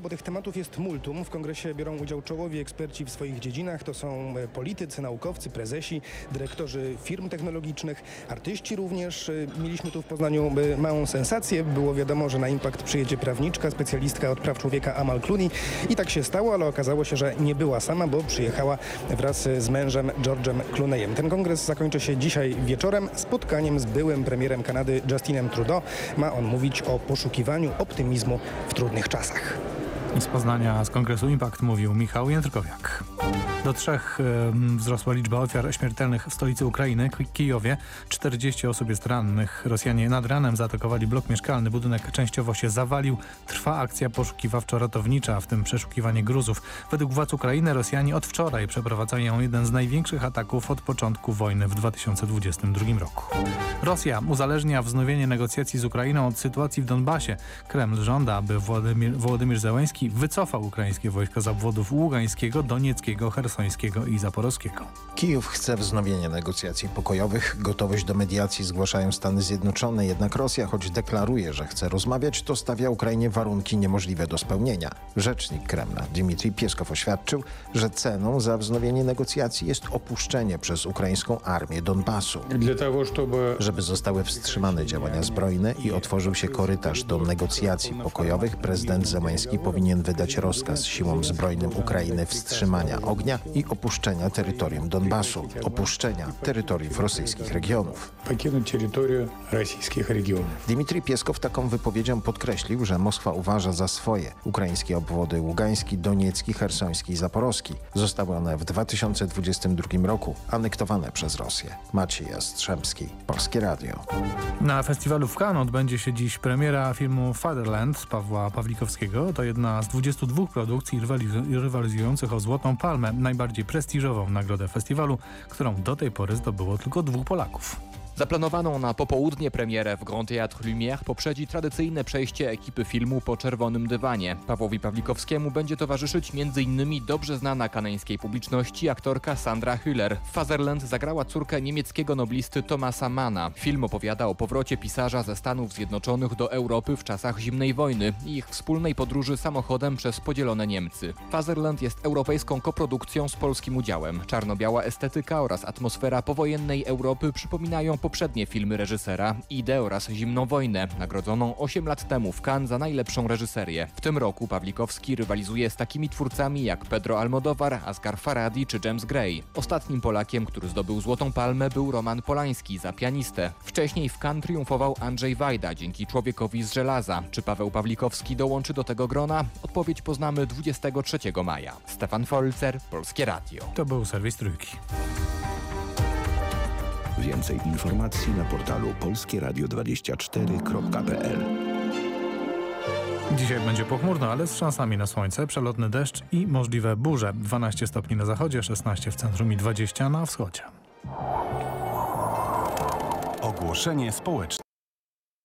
bo tych tematów jest multum. W kongresie biorą udział czołowi eksperci w swoich dziedzinach. To są politycy, naukowcy, prezesi, dyrektorzy firm technologicznych, artyści również. Mieliśmy tu w Poznaniu małą sensację. Było wiadomo, że na Impact przyjedzie prawniczka, specjalistka od praw człowieka Amal Clooney. I tak się stało, ale okazało się, że nie była sama, bo przyjechała wraz z mężem George'em Clooneyem. Ten kongres zakończy się dzisiaj wieczorem spotkaniem z byłym premierem Kanady Justinem Trudeau. Ma on mówić o poszukiwaniu optymizmu w trudnych czasach. Z Poznania z Kongresu Impact mówił Michał Jędrkowiak. Do 3 wzrosła liczba ofiar śmiertelnych w stolicy Ukrainy, Kijowie. 40 osób jest rannych. Rosjanie nad ranem zaatakowali blok mieszkalny. Budynek częściowo się zawalił. Trwa akcja poszukiwawczo-ratownicza, w tym przeszukiwanie gruzów. Według władz Ukrainy Rosjanie od wczoraj przeprowadzają jeden z największych ataków od początku wojny w 2022 roku. Rosja uzależnia wznowienie negocjacji z Ukrainą od sytuacji w Donbasie. Kreml żąda, aby Wołodymyr Zełenski wycofał ukraińskie wojska z obwodów Ługańskiego, Donieckiego, Chersońskiego i Zaporowskiego. Kijów chce wznowienia negocjacji pokojowych. Gotowość do mediacji zgłaszają Stany Zjednoczone, jednak Rosja, choć deklaruje, że chce rozmawiać, to stawia Ukrainie warunki niemożliwe do spełnienia. Rzecznik Kremla Dmitrij Pieskow oświadczył, że ceną za wznowienie negocjacji jest opuszczenie przez ukraińską armię Donbasu. Żeby zostały wstrzymane działania zbrojne i otworzył się korytarz do negocjacji pokojowych, prezydent Zełenski powinien wydać rozkaz siłom zbrojnym Ukrainy wstrzymania ognia i opuszczenia terytorium Donbasu, opuszczenia terytoriów rosyjskich regionów. Dmitrij Pieskow taką wypowiedzią podkreślił, że Moskwa uważa za swoje ukraińskie obwody Ługański, Doniecki, Chersoński i Zaporowski. Zostały one w 2022 roku anektowane przez Rosję. Maciej Jastrzębski, Polskie Radio. Na festiwalu w Cannes odbędzie się dziś premiera filmu Fatherland Pawła Pawlikowskiego. To jedna z 22 produkcji rywalizujących o Złotą Palmę, najbardziej prestiżową nagrodę festiwalu, którą do tej pory zdobyło tylko 2 Polaków. Zaplanowaną na popołudnie premierę w Grand Théâtre Lumière poprzedzi tradycyjne przejście ekipy filmu po czerwonym dywanie. Pawłowi Pawlikowskiemu będzie towarzyszyć m.in. dobrze znana kanańskiej publiczności aktorka Sandra Hüller. W Fatherland zagrała córkę niemieckiego noblisty Thomasa Manna. Film opowiada o powrocie pisarza ze Stanów Zjednoczonych do Europy w czasach zimnej wojny i ich wspólnej podróży samochodem przez podzielone Niemcy. Fatherland jest europejską koprodukcją z polskim udziałem. Czarno-biała estetyka oraz atmosfera powojennej Europy przypominają poprzednie filmy reżysera Idę oraz Zimną wojnę, nagrodzoną 8 lat temu w Cannes za najlepszą reżyserię. W tym roku Pawlikowski rywalizuje z takimi twórcami jak Pedro Almodóvar, Asghar Farhadi czy James Gray. Ostatnim Polakiem, który zdobył Złotą Palmę, był Roman Polański za Pianistę. Wcześniej w Cannes triumfował Andrzej Wajda dzięki Człowiekowi z żelaza. Czy Paweł Pawlikowski dołączy do tego grona? Odpowiedź poznamy 23 maja. Stefan Folzer, Polskie Radio. To był serwis Trójki. Więcej informacji na portalu polskieradio24.pl. Dzisiaj będzie pochmurno, ale z szansami na słońce, przelotny deszcz i możliwe burze. 12 stopni na zachodzie, 16 w centrum i 20 na wschodzie. Ogłoszenie społeczne.